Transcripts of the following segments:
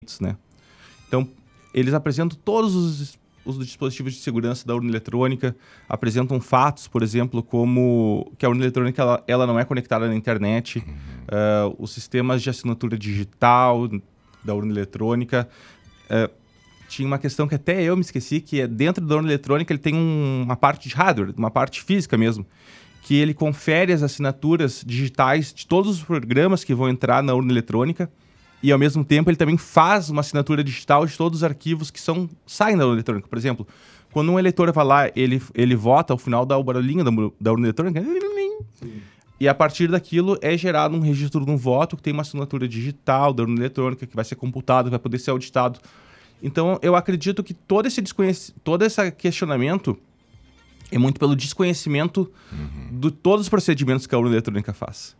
né? Então, eles apresentam todos os dispositivos de segurança da urna eletrônica, apresentam fatos, por exemplo, como que a urna eletrônica ela não é conectada na internet, os sistemas de assinatura digital da urna eletrônica. Tinha uma questão que até eu me esqueci, que é dentro da urna eletrônica ele tem uma parte de hardware, uma parte física mesmo, que ele confere as assinaturas digitais de todos os programas que vão entrar na urna eletrônica e, ao mesmo tempo, ele também faz uma assinatura digital de todos os arquivos que saem da urna eletrônica. Por exemplo, quando um eleitor vai lá, ele vota, ao final dá o barulhinho da urna eletrônica, sim. E a partir daquilo é gerado um registro de um voto que tem uma assinatura digital da urna eletrônica, que vai ser computado, vai poder ser auditado. Então, eu acredito que todo esse questionamento é muito pelo desconhecimento de todos os procedimentos que a urna eletrônica faz.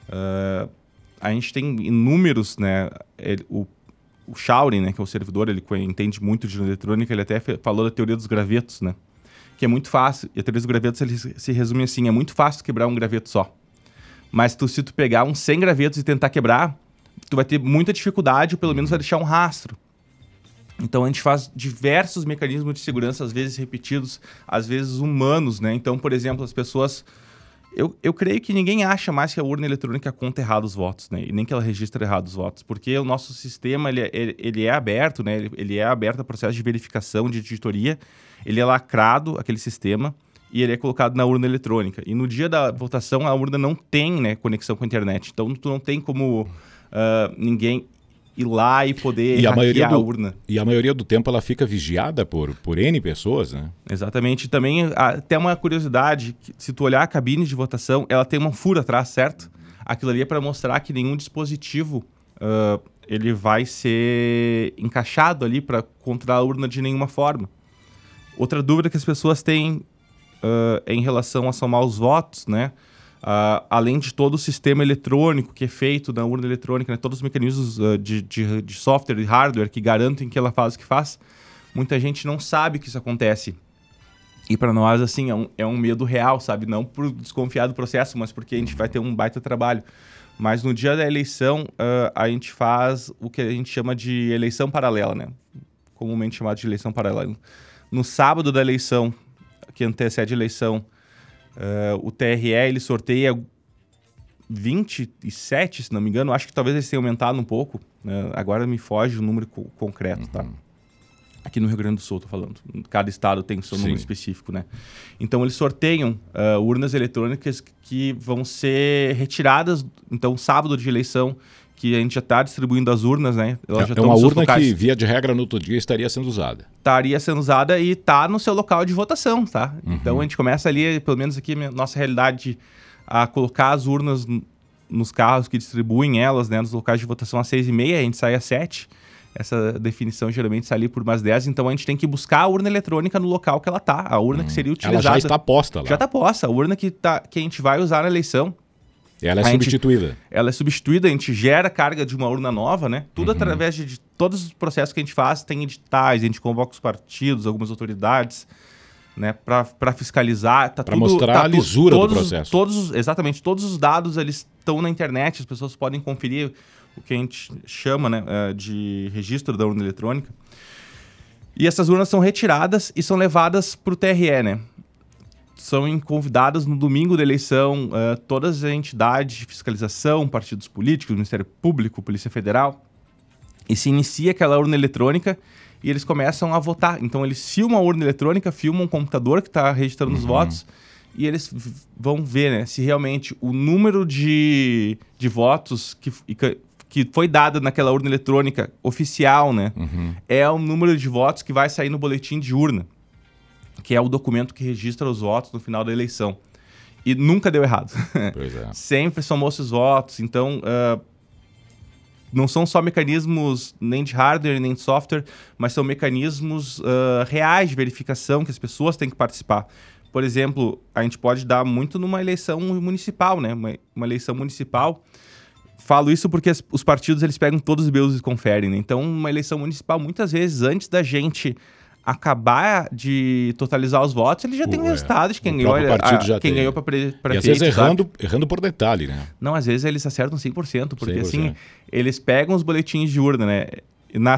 A gente tem inúmeros, né? O Shaurin, né, que é o servidor, ele entende muito de urna eletrônica, ele até falou da teoria dos gravetos, né? Que é muito fácil. E a teoria dos gravetos ele se resume assim: é muito fácil quebrar um graveto só. Mas se tu pegar uns 100 gravetos e tentar quebrar, tu vai ter muita dificuldade, ou pelo menos vai deixar um rastro. Então, a gente faz diversos mecanismos de segurança, às vezes repetidos, às vezes humanos, né? Então, por exemplo, as pessoas... Eu creio que ninguém acha mais que a urna eletrônica conta errado os votos, né? E nem que ela registra errado os votos. Porque o nosso sistema, ele é aberto, né? Ele é aberto a processo de verificação, de auditoria. Ele é lacrado, aquele sistema, e ele é colocado na urna eletrônica. E no dia da votação, a urna não tem, né, conexão com a internet. Então, tu não tem como ninguém ir lá e poder hackear a urna. E a maioria do tempo ela fica vigiada por N pessoas, né? Exatamente. Também, até uma curiosidade, que, se tu olhar a cabine de votação, ela tem um furo atrás, certo? Aquilo ali é para mostrar que nenhum dispositivo ele vai ser encaixado ali para controlar a urna de nenhuma forma. Outra dúvida que as pessoas têm é em relação a somar os votos, né? Além de todo o sistema eletrônico que é feito na urna eletrônica, né? Todos os mecanismos de software e hardware que garantem que ela faz o que faz, muita gente não sabe que isso acontece. E para nós, assim, é um medo real, sabe? Não por desconfiar do processo, mas porque a gente vai ter um baita trabalho. Mas no dia da eleição, a gente faz o que a gente chama de eleição paralela, né? Comumente chamado de eleição paralela. No sábado da eleição, que antecede a eleição, o TRE ele sorteia 27, se não me engano. Acho que talvez eles tenham aumentado um pouco. Agora me foge o número concreto, tá? Aqui no Rio Grande do Sul, estou falando. Cada estado tem o seu número específico, né? Então, eles sorteiam urnas eletrônicas que vão ser retiradas. Então, sábado de eleição, que a gente já está distribuindo as urnas, né? É uma urna que, via de regra, no outro dia estaria sendo usada. Estaria sendo usada e está no seu local de votação, tá? Então, a gente começa ali, pelo menos aqui, nossa realidade, a colocar as urnas nos carros que distribuem elas, né? Nos locais de votação às 6h30, a gente sai às 7h. Essa definição geralmente sai ali por umas 10, então a gente tem que buscar a urna eletrônica no local que ela está, a urna que seria utilizada. Ela já está posta lá. Já está posta, a urna que a gente vai usar na eleição. Ela é substituída. Ela é substituída, a gente gera carga de uma urna nova, né? Tudo através de todos os processos que a gente faz, tem editais, a gente convoca os partidos, algumas autoridades, né? Para fiscalizar. Para mostrar a lisura do processo. Exatamente, todos os dados eles estão na internet, as pessoas podem conferir o que a gente chama, né, de registro da urna eletrônica. E essas urnas são retiradas e são levadas para o TRE, né? São convidadas no domingo da eleição todas as entidades de fiscalização, partidos políticos, Ministério Público, Polícia Federal, e se inicia aquela urna eletrônica e eles começam a votar. Então, eles filmam a urna eletrônica, filmam um computador que está registrando os votos e eles vão ver, né, se realmente o número de votos que foi dado naquela urna eletrônica oficial, né, é o número de votos que vai sair no boletim de urna, que é o documento que registra os votos no final da eleição. E nunca deu errado. Pois é. Sempre somou-se os votos. Então, não são só mecanismos nem de hardware, nem de software, mas são mecanismos reais de verificação que as pessoas têm que participar. Por exemplo, a gente pode dar muito numa eleição municipal, né? Uma eleição municipal. Falo isso porque os partidos eles pegam todos os BUs e conferem, né? Então, uma eleição municipal, muitas vezes, antes da gente acabar de totalizar os votos, ele já tem o resultado de quem ganhou, quem ganhou para prefeito. E às vezes errando por detalhe, né? Não, às vezes eles acertam 100%, porque 100%. Assim, eles pegam os boletins de urna, né? na